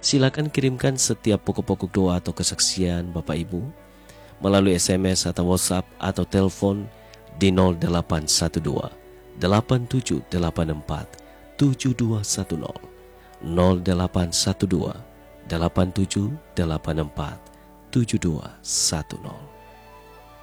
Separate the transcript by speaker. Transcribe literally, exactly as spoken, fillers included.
Speaker 1: Silakan kirimkan setiap pokok-pokok doa atau kesaksian Bapak Ibu melalui S M S atau WhatsApp atau telepon di nol delapan satu dua delapan tujuh delapan empat tujuh dua satu nol nol delapan satu dua delapan tujuh delapan empat tujuh dua satu nol.